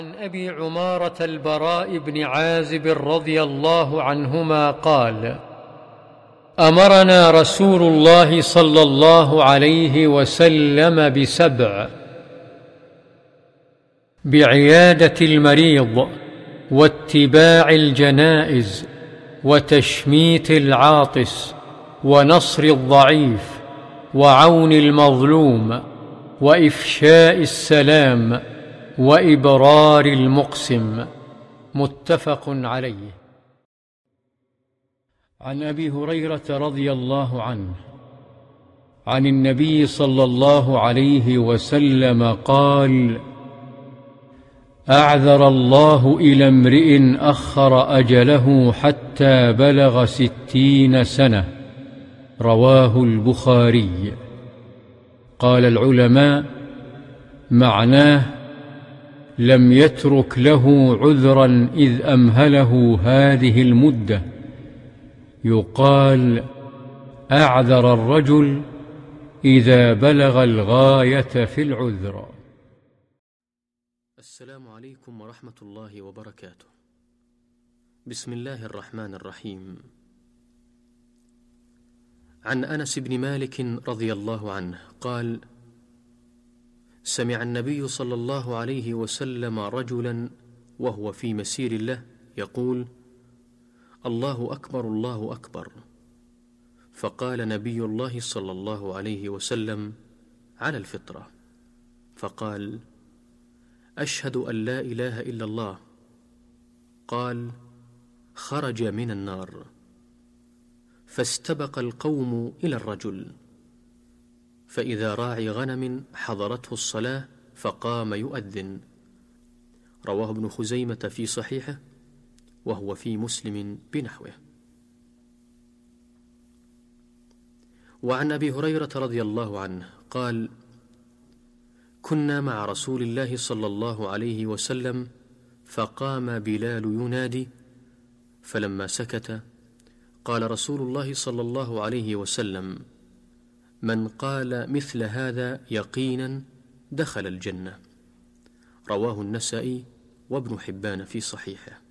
عن أبي عمارة البراء بن عازب رضي الله عنهما قال: أمرنا رسول الله صلى الله عليه وسلم بسبع: بعيادة المريض، واتباع الجنائز، وتشميت العاطس، ونصر الضعيف، وعون المظلوم، وإفشاء السلام، وإبرار المقسم. متفق عليه. عن أبي هريرة رضي الله عنه عن النبي صلى الله عليه وسلم قال: أعذر الله إلى امرئ أخر أجله حتى بلغ 60 سنة. رواه البخاري. قال العلماء: معناه لم يترك له عذرا إذ أمهله هذه المدة. يقال: أعذر الرجل إذا بلغ الغاية في العذر. السلام عليكم ورحمة الله وبركاته. بسم الله الرحمن الرحيم. عن أنس بن مالك رضي الله عنه قال: سمع النبي صلى الله عليه وسلم رجلا وهو في مسير له يقول: الله أكبر الله أكبر. فقال نبي الله صلى الله عليه وسلم: على الفطرة. فقال: أشهد أن لا إله إلا الله. قال: خرج من النار. فاستبق القوم إلى الرجل، فإذا راعي غنم حضرته الصلاة فقام يؤذن. رواه ابن خزيمة في صحيحه، وهو في مسلم بنحوه. وعن أبي هريرة رضي الله عنه قال: كنا مع رسول الله صلى الله عليه وسلم فقام بلال ينادي، فلما سكت قال رسول الله صلى الله عليه وسلم: من قال مثل هذا يقينا دخل الجنة. رواه النسائي وابن حبان في صحيحه.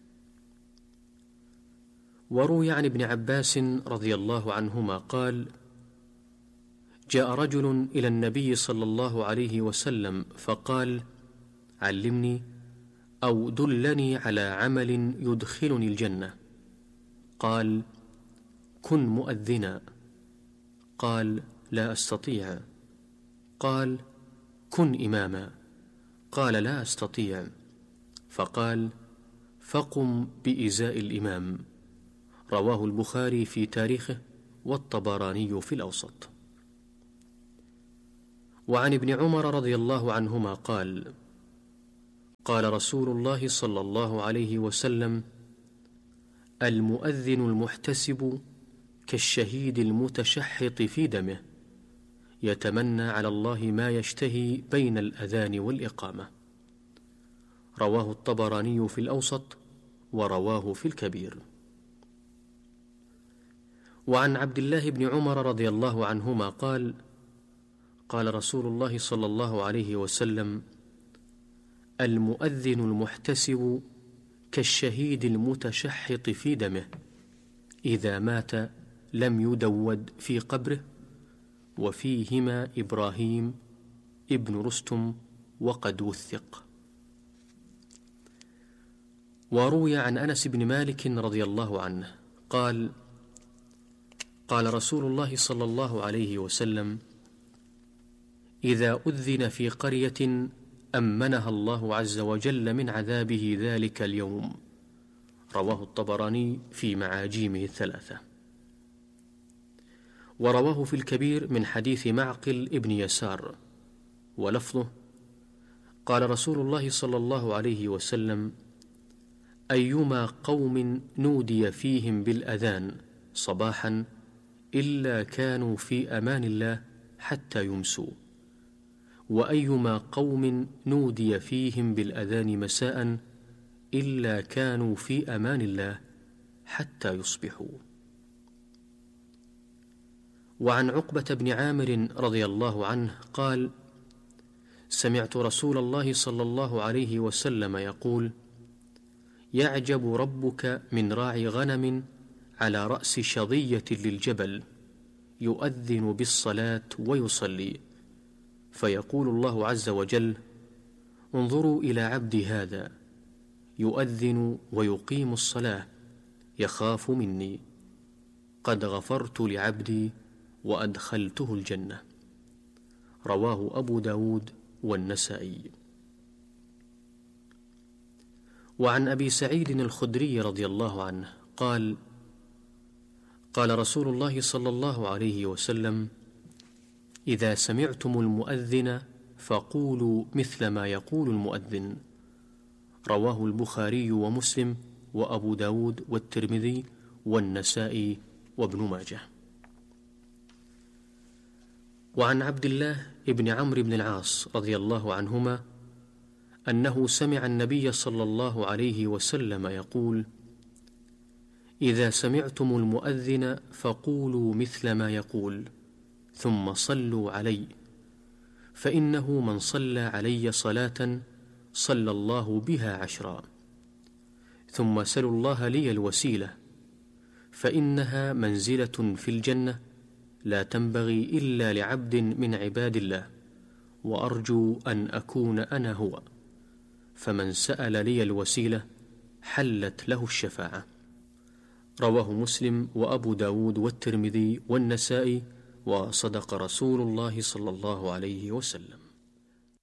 وروي عن ابن عباس رضي الله عنهما قال: جاء رجل إلى النبي صلى الله عليه وسلم فقال: علمني أو دلني على عمل يدخلني الجنة. قال: كن مؤذنا. قال: لا أستطيع. قال: كن إماما. قال: لا أستطيع. فقال: فقم بإزاء الإمام. رواه البخاري في تاريخه، والطبراني في الأوسط. وعن ابن عمر رضي الله عنهما قال: قال رسول الله صلى الله عليه وسلم: المؤذن المحتسب كالشهيد المتشحط في دمه، يتمنى على الله ما يشتهي بين الأذان والإقامة. رواه الطبراني في الأوسط، ورواه في الكبير. وعن عبد الله بن عمر رضي الله عنهما قال: قال رسول الله صلى الله عليه وسلم: المؤذن المحتسب كالشهيد المتشحط في دمه، إذا مات لم يدود في قبره، وفيهما إبراهيم ابن رستم وقد وثق. وروي عن أنس بن مالك رضي الله عنه قال: قال رسول الله صلى الله عليه وسلم: إذا أذن في قرية أمنها الله عز وجل من عذابه ذلك اليوم. رواه الطبراني في معاجيمه 3. ورواه في الكبير من حديث معقل ابن يسار، ولفظه: قال رسول الله صلى الله عليه وسلم: أيما قوم نودي فيهم بالأذان صباحا إلا كانوا في أمان الله حتى يمسوا، وأيما قوم نودي فيهم بالأذان مساء إلا كانوا في أمان الله حتى يصبحوا. وعن عقبة بن عامر رضي الله عنه قال: سمعت رسول الله صلى الله عليه وسلم يقول: يعجب ربك من راعي غنم على رأس شظية للجبل يؤذن بالصلاة ويصلي، فيقول الله عز وجل: انظروا إلى عبدي هذا يؤذن ويقيم الصلاة يخاف مني، قد غفرت لعبدي وأدخلته الجنة. رواه أبو داود والنسائي. وعن أبي سعيد الخدري رضي الله عنه قال: قال رسول الله صلى الله عليه وسلم: إذا سمعتم المؤذن فقولوا مثل ما يقول المؤذن. رواه البخاري ومسلم وأبو داود والترمذي والنسائي وابن ماجه. وعن عبد الله بن عمرو بن العاص رضي الله عنهما أنه سمع النبي صلى الله عليه وسلم يقول: إذا سمعتم المؤذن فقولوا مثل ما يقول، ثم صلوا علي، فإنه من صلى علي صلاة صلى الله بها 10. ثم سلوا الله لي الوسيلة، فإنها منزلة في الجنة لا تنبغي إلا لعبد من عباد الله، وأرجو أن أكون أنا هو، فمن سأل لي الوسيلة حلت له الشفاعة. رواه مسلم وأبو داود والترمذي والنسائي، وصدق رسول الله صلى الله عليه وسلم.